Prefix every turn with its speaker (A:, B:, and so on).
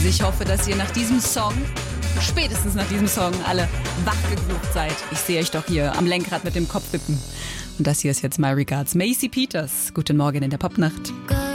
A: Ich hoffe, dass ihr nach diesem Song, spätestens nach diesem Song, alle wachgegroovt seid. Ich sehe euch doch hier am Lenkrad mit dem Kopf wippen. Und das hier ist jetzt My Regards, Macy Peters. Guten Morgen in der Popnacht.